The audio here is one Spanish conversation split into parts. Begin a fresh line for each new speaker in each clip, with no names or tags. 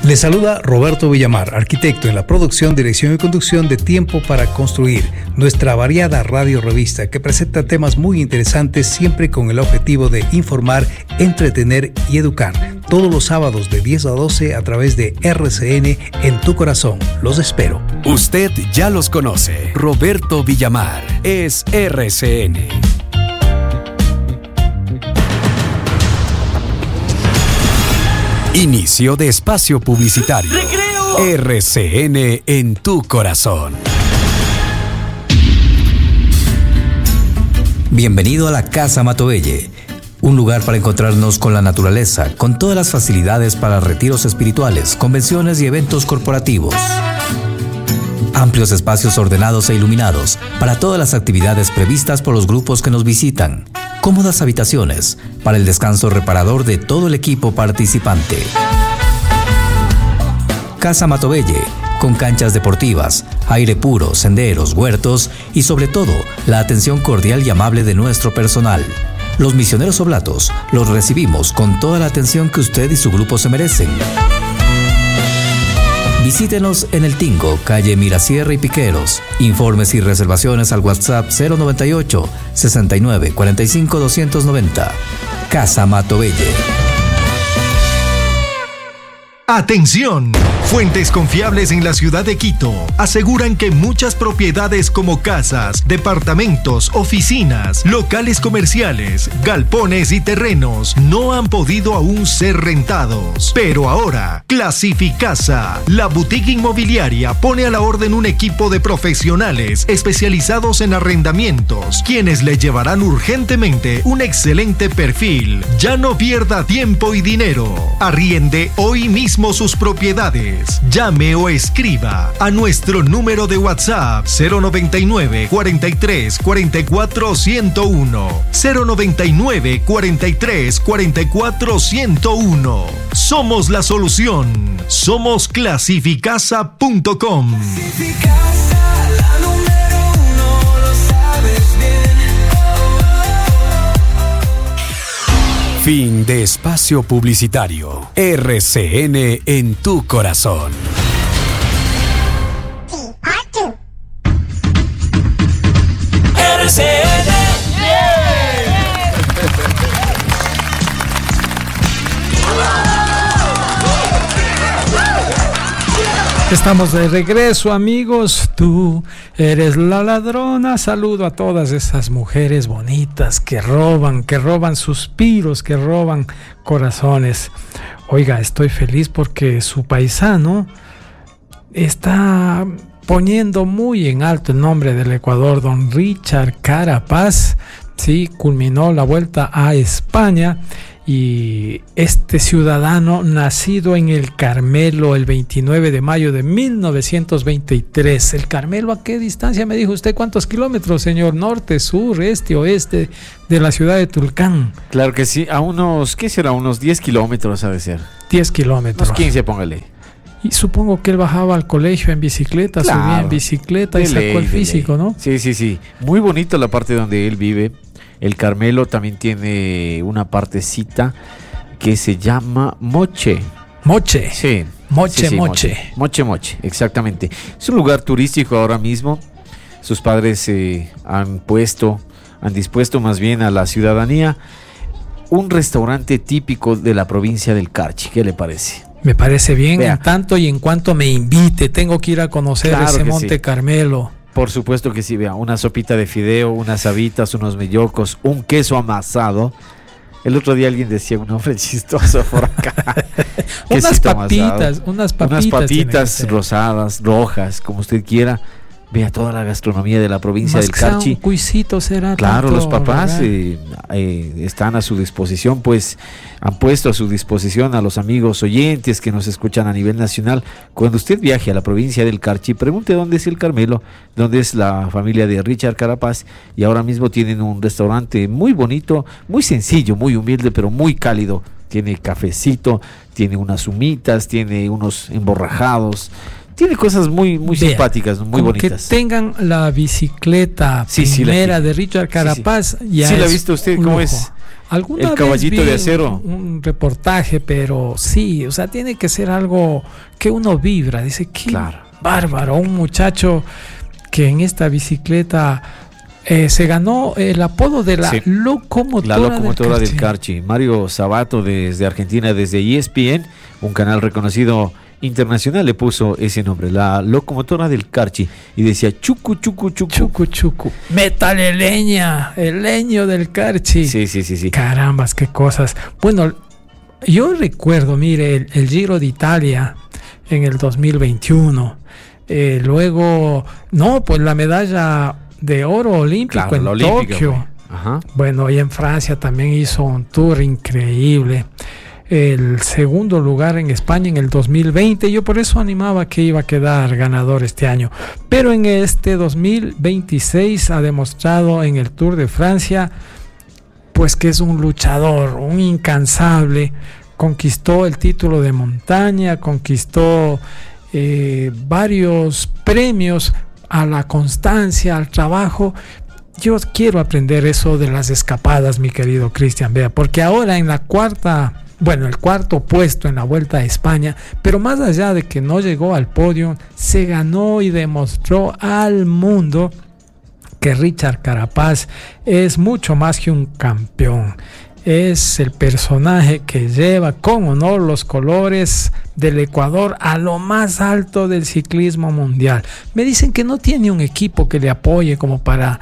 Les saluda Roberto Villamar, arquitecto en la producción, dirección y conducción de Tiempo para Construir, nuestra variada radio revista que presenta temas muy interesantes siempre con el objetivo de informar, entretener y educar. Todos los sábados de 10 a 12 a través de RCN en tu corazón. Los espero.
Usted ya los conoce. Roberto Villamar es RCN. Inicio de espacio publicitario. ¡Recreo! RCN en tu corazón.
Bienvenido a la Casa Matovelle, un lugar para encontrarnos con la naturaleza, con todas las facilidades para retiros espirituales, convenciones y eventos corporativos. Amplios espacios ordenados e iluminados para todas las actividades previstas por los grupos que nos visitan. Cómodas habitaciones para el descanso reparador de todo el equipo participante. Casa Matovelle, con canchas deportivas, aire puro, senderos, huertos y sobre todo la atención cordial y amable de nuestro personal. Los misioneros oblatos los recibimos con toda la atención que usted y su grupo se merecen. Visítenos en El Tingo, calle Mirasierra y Piqueros. Informes y reservaciones al WhatsApp 098 69 45 290. Casa Matovelle.
¡Atención! Fuentes confiables en la ciudad de Quito aseguran que muchas propiedades como casas, departamentos, oficinas, locales comerciales, galpones y terrenos no han podido aún ser rentados. Pero ahora, Clasificasa, la boutique inmobiliaria, pone a la orden un equipo de profesionales especializados en arrendamientos, quienes le llevarán urgentemente un excelente perfil. Ya no pierda tiempo y dinero. Arriende hoy mismo sus propiedades. Llame o escriba a nuestro número de WhatsApp 099 43 44 101 099 43 44 101. Somos la solución. Somos clasificasa.com.
Fin de espacio publicitario. RCN en tu corazón.
RCN.
Estamos de regreso, amigos. Tú eres la ladrona. Saludo a todas esas mujeres bonitas que roban suspiros, que roban corazones. Oiga, estoy feliz porque su paisano está poniendo muy en alto el nombre del Ecuador, don Richard Carapaz. Sí, culminó la vuelta a España. Y este ciudadano, nacido en el Carmelo el 29 de mayo de 1923. ¿El Carmelo a qué distancia me dijo usted? ¿Cuántos kilómetros, señor? ¿Norte, sur, este, oeste de la ciudad de Tulcán?
Claro que sí, a unos, ¿qué será? Unos 10 kilómetros ha de ser.
10 kilómetros.
Unos 15, póngale.
Y supongo que él bajaba al colegio en bicicleta, claro, subía en bicicleta y sacó el físico, ¿no?
Sí. Muy bonito la parte donde él vive. El Carmelo también tiene una partecita que se llama Moche.
Moche.
Sí. Moche, exactamente. Es un lugar turístico ahora mismo. Sus padres han dispuesto más bien a la ciudadanía un restaurante típico de la provincia del Carchi. ¿Qué le parece?
Me parece bien. Vea, en tanto y en cuanto me invite, tengo que ir a conocer ese Monte Carmelo.
Por supuesto que sí, vea, una sopita de fideo, unas habitas, unos mellocos, un queso amasado. El otro día alguien decía un hombre chistoso por acá.
unas papitas
rosadas, rojas, como usted quiera. Vea toda la gastronomía de la provincia del Carchi.
Un cuisito será.
Claro,
tanto,
los papás están a su disposición, pues han puesto a su disposición a los amigos oyentes que nos escuchan a nivel nacional. Cuando usted viaje a la provincia del Carchi, pregunte dónde es el Carmelo, dónde es la familia de Richard Carapaz, y ahora mismo tienen un restaurante muy bonito, muy sencillo, muy humilde, pero muy cálido. Tiene cafecito, tiene unas humitas, tiene unos emborrajados, Tiene cosas muy simpáticas, muy
como
bonitas.
Que tengan la bicicleta primera de Richard Carapaz. Ya
sí, la ha visto usted, ¿cómo es?
¿Alguna
el caballito
vez vi
de acero?
Un reportaje, pero sí, o sea, tiene que ser algo que uno vibra. Dice, qué bárbaro, un muchacho que en esta bicicleta se ganó el apodo de la locomotora
del Carchi. Mario Sabato desde Argentina, desde ESPN, un canal reconocido internacional, le puso ese nombre, la locomotora del Carchi, y decía chucu, chucu, chucu.
Chucu, chucu. Métale leña, el leño del Carchi.
Sí.
Carambas, qué cosas. Bueno, yo recuerdo, mire, el Giro de Italia en el 2021. Luego, pues la medalla de oro olímpico en Tokio.
Ajá.
Bueno, y en Francia también hizo un tour increíble. El segundo lugar en España en el 2020. Yo por eso animaba que iba a quedar ganador este año. Pero en este 2026 ha demostrado en el Tour de Francia pues que es un luchador, un incansable. Conquistó el título de montaña, conquistó varios premios a la constancia, al trabajo. Yo quiero aprender eso de las escapadas, mi querido Cristian Vea, porque ahora en el cuarto puesto en la Vuelta a España, pero más allá de que no llegó al podio, se ganó y demostró al mundo que Richard Carapaz es mucho más que un campeón. Es el personaje que lleva con honor los colores del Ecuador a lo más alto del ciclismo mundial. Me dicen que no tiene un equipo que le apoye como para,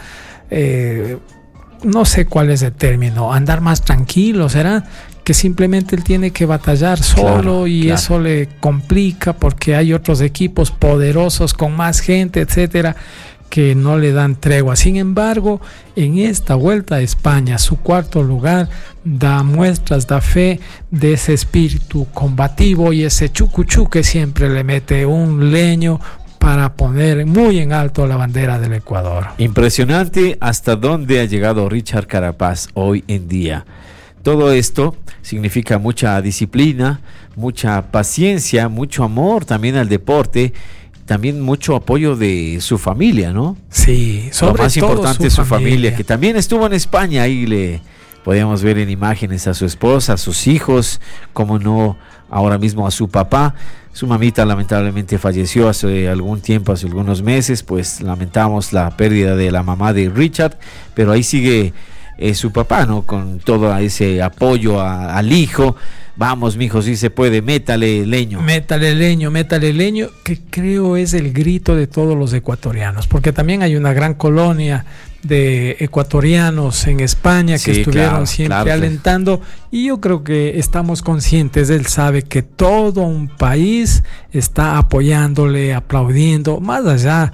no sé cuál es el término, andar más tranquilo, ¿será? Que simplemente él tiene que batallar solo eso le complica porque hay otros equipos poderosos con más gente, etcétera, que no le dan tregua. Sin embargo, en esta Vuelta a España, su cuarto lugar da muestras, da fe de ese espíritu combativo y ese chucuchú que siempre le mete un leño para poner muy en alto la bandera del Ecuador.
Impresionante hasta dónde ha llegado Richard Carapaz hoy en día. Todo esto significa mucha disciplina, mucha paciencia, mucho amor también al deporte, también mucho apoyo de su familia, ¿no?
Sí, sobre todo
lo más importante es su familia, que también estuvo en España. Ahí le podíamos ver en imágenes a su esposa, a sus hijos, como no, ahora mismo a su papá. Su mamita lamentablemente falleció hace algún tiempo, hace algunos meses, pues lamentamos la pérdida de la mamá de Richard, pero ahí sigue su papá, ¿no? Con todo ese apoyo al hijo. Vamos, mijo, si se puede, métale leño.
Métale leño, que creo es el grito de todos los ecuatorianos, porque también hay una gran colonia de ecuatorianos en España que estuvieron siempre alentando, y yo creo que estamos conscientes, él sabe que todo un país está apoyándole, aplaudiendo, más allá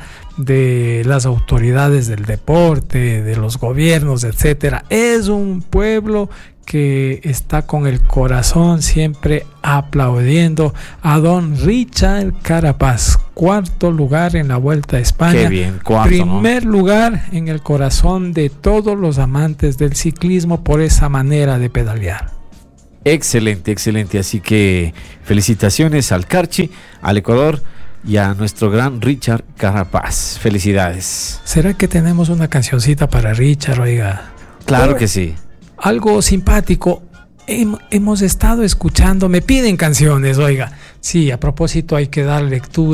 de las autoridades del deporte, de los gobiernos, etcétera. Es un pueblo que está con el corazón siempre aplaudiendo a don Richard Carapaz. Cuarto lugar en la Vuelta a España.
Qué bien, cuarto,
primer lugar en el corazón de todos los amantes del ciclismo por esa manera de pedalear.
Excelente. Así que felicitaciones al Carchi, al Ecuador y a nuestro gran Richard Carapaz. Felicidades.
¿Será que tenemos una cancioncita para Richard, oiga?
Claro que sí.
Algo simpático. Hemos estado escuchando, me piden canciones, oiga. Sí, a propósito hay que dar lectura